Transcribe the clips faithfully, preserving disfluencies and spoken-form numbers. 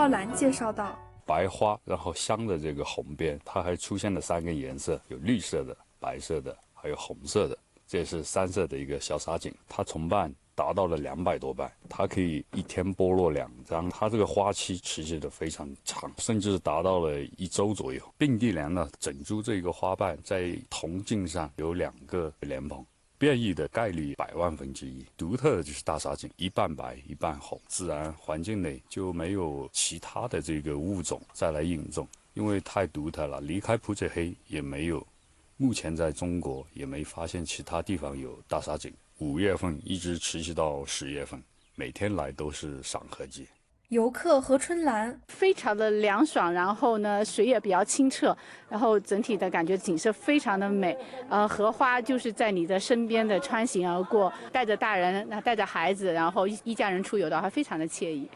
超兰介绍道， 白花然后镶的这个红边，它还出现了三个颜色，有绿色的、白色的还有红色的，这是三色的一个小沙锦，它重瓣达到了两百多瓣，它可以一天剥落两张，它这个花期持续的非常长，甚至达到了一周左右。并蒂莲呢，整株这个花瓣在铜茎上有两个莲蓬，变异的概率百万分之一。独特的就是大沙锦，一半白一半红，自然环境内就没有其他的这个物种再来引种，因为太独特了。离开普者黑也没有，目前在中国也没发现其他地方有大沙锦。五月份一直持续到十月份，每天来都是赏荷季。 游客何春兰非常的凉爽，然后呢水也比较清澈，然后整体的感觉景色非常的美。呃，荷花就是在你的身边的穿行而过，带着大人，那带着孩子，然后一家人出游的话，非常的惬意。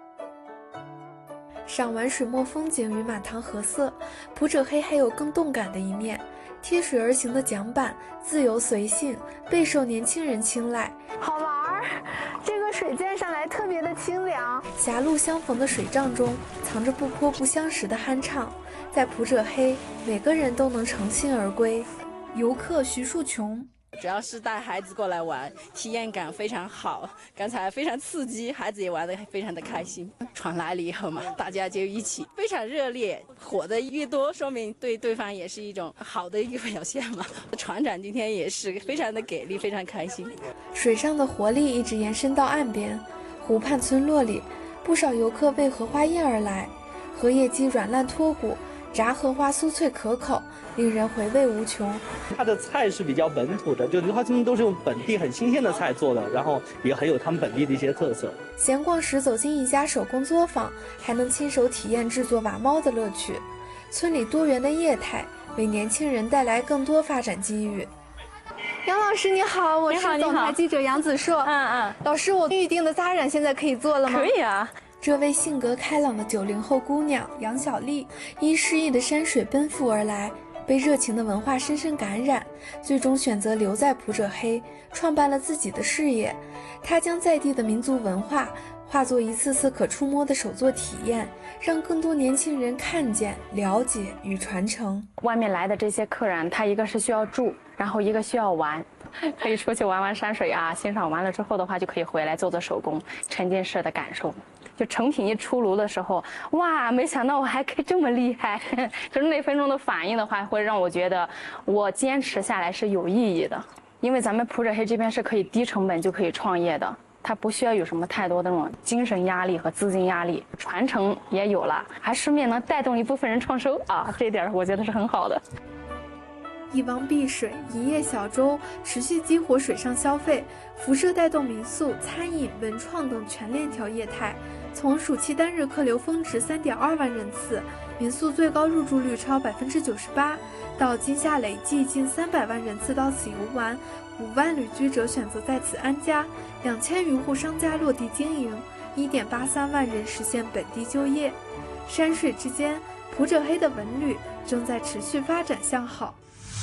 赏完水墨风景与满堂荷色，普者黑还有更动感的一面。贴水而行的桨板自由随性，备受年轻人青睐。 好玩儿，这个水溅上来特别的清凉。 狭路相逢的水仗中，藏着不泼不相识的酣畅。在普者黑，每个人都能乘兴而归。游客徐树琼。 主要是带孩子过来玩，体验感非常好，刚才非常刺激，孩子也玩得非常的开心。船来了以后嘛，大家就一起非常热烈，火的越多，说明对对方也是一种好的一个表现嘛。船长今天也是非常的给力，非常开心。 水上的活力一直延伸到岸边，湖畔村落里，不少游客为荷花宴而来，荷叶鸡软烂脱骨，炸荷花酥脆可口，令人回味无穷。 它的菜是比较本土的，就梨花青都是用本地很新鲜的菜做的，然后也很有他们本地的一些特色。 闲逛时走进一家手工作坊，还能亲手体验制作瓦猫的乐趣。村里多元的业态为年轻人带来更多发展机遇。 杨老师你好，我是总台记者杨子硕。 嗯嗯， 老师，我预定的扎染现在可以做了吗？ 可以啊。 这位性格开朗的九零后姑娘杨小丽，因诗意的山水奔赴而来，被热情的文化深深感染，最终选择留在普者黑，创办了自己的事业。她将在地的民族文化化作一次次可触摸的手作体验，让更多年轻人看见、了解与传承。 外面来的这些客人，他一个是需要住，然后一个需要玩，可以出去玩玩山水啊，欣赏完了之后的话，就可以回来做做手工，沉浸式的感受。就成品一出炉的时候，哇，没想到我还可以这么厉害。就是那分钟的反应的话，会让我觉得我坚持下来是有意义的。因为咱们普者黑这边是可以低成本就可以创业的，它不需要有什么太多的那种精神压力和资金压力，传承也有了，还顺便能带动一部分人创收啊，这一点我觉得是很好的。 一汪碧水，一叶小舟，持续激活水上消费，辐射带动民宿、餐饮、文创等全链条业态。从暑期单日客流峰值三点二万人次，民宿最高入住率超百分之九十八，到今夏累计近三百万人次到此游玩，五万旅居者选择在此安家，两千余户商家落地经营，一点八三万人实现本地就业。山水之间，普者黑的文旅正在持续发展向好。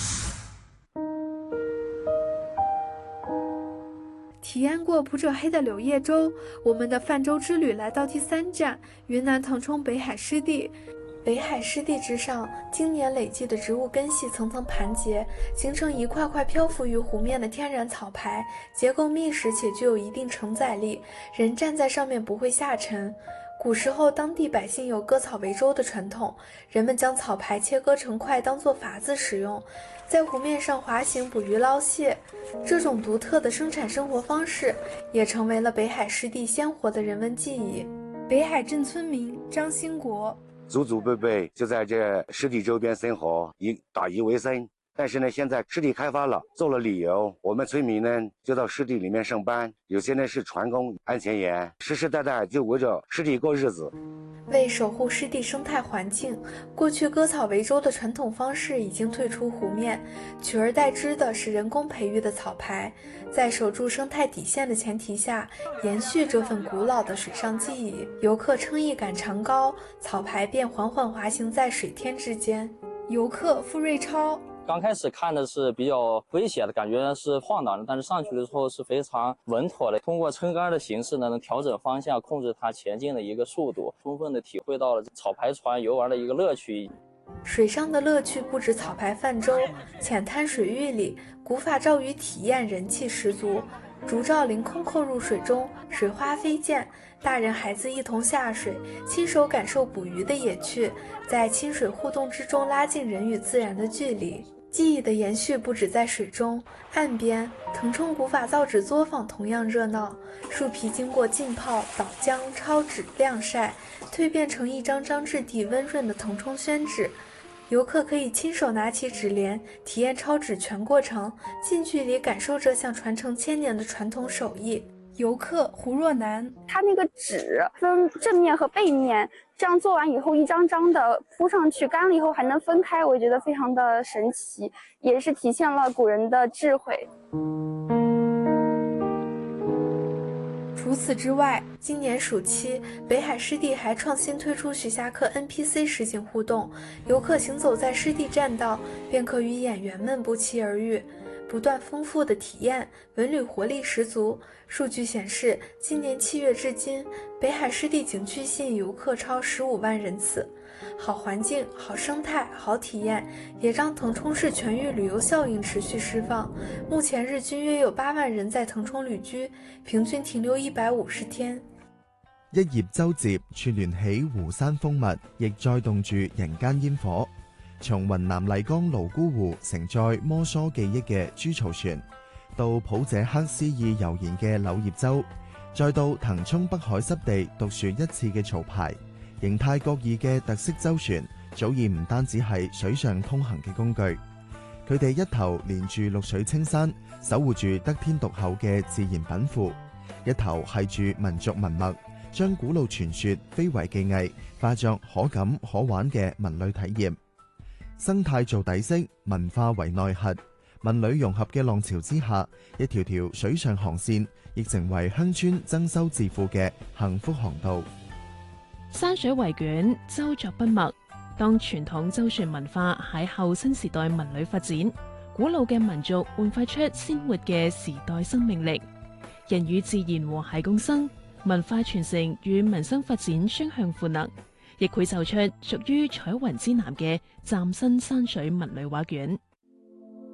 体验过普者黑的柳叶舟，我们的泛舟之旅来到第三站云南腾冲北海湿地。北海湿地之上，经年累积的植物根系层层盘结，形成一块块漂浮于湖面的天然草排，结构密实且具有一定承载力，人站在上面不会下沉。古时候当地百姓有割草为舟的传统，人们将草排切割成块当作筏子使用，在湖面上滑行捕鱼捞蟹。这种独特的生产生活方式也成为了北海湿地鲜活的人文记忆。北海镇村民张兴国， 祖祖辈辈就在这湿地周边生活，以打鱼为生。但是呢，现在湿地开发了，做了旅游，我们村民呢就到湿地里面上班，有些呢是船工、安全员，世世代代就围着湿地过日子。 为守护湿地生态环境，过去割草为舟的传统方式已经退出湖面，取而代之的是人工培育的草排，在守住生态底线的前提下，延续这份古老的水上记忆。游客撑一杆长篙，草排便缓缓滑行在水天之间。游客付瑞超， 刚开始看的是比较危险的，感觉是晃荡的，但是上去的时候是非常稳妥的。通过撑杆的形式呢，能调整方向，控制它前进的一个速度，充分的体会到了草排船游玩的一个乐趣。 水上的乐趣不止草排泛舟，浅滩水域里古法照鱼体验人气十足。竹罩凌空扣入水中，水花飞溅，大人孩子一同下水，亲手感受捕鱼的野趣，在亲水互动之中拉近人与自然的距离。记忆的延续不止在水中，岸边腾冲古法造纸作坊同样热闹，树皮经过浸泡、捣浆、抄纸、晾晒，蜕变成一张张质地温润的腾冲宣纸。游客可以亲手拿起纸帘，体验抄纸全过程，近距离感受这项传承千年的传统手艺。游客胡若楠， 它那个纸分正面和背面，这样做完以后一张张的铺上去，干了以后还能分开，我觉得非常的神奇，也是体现了古人的智慧。 除此之外，今年暑期，北海湿地还创新推出徐霞客 N P C 实景互动，游客行走在湿地栈道，便可与演员们不期而遇，不断丰富的体验，文旅活力十足。数据显示，今年七月至今，北海湿地景区吸引游客超十五万人次。好环境、好生态、好体验，也让腾冲市全域旅游效应持续释放。目前日均約有八萬人在騰衝旅居，平均停留一百五十天。 一葉舟接串聯起湖山風物，亦載動住人間煙火。從雲南麗江瀘沽湖承載摩梭記憶嘅豬槽船，到普者克詩意悠然嘅柳葉舟，再到騰衝北海濕地獨樹一幟嘅潮牌。形態各異嘅特色舟船，早已唔單止係水上通行嘅工具，佢哋一頭連住綠水青山，守護住得天獨厚嘅自然稟賦；一頭係住民族文脈，將古老傳說非遺技藝化作可感可玩嘅文旅體驗。生態做底色，文化為內核，文旅融合嘅浪潮之下，一條條水上航線亦成為鄉村增收致富嘅幸福航道。 山水圍捲，舟作筆墨。當傳統舟船文化喺後新時代文旅發展，古老嘅民族煥發出鮮活嘅時代生命力。人與自然和諧共生，文化傳承與民生發展雙向賦能，亦繪就出屬於彩雲之南嘅嶄新山水文旅畫卷。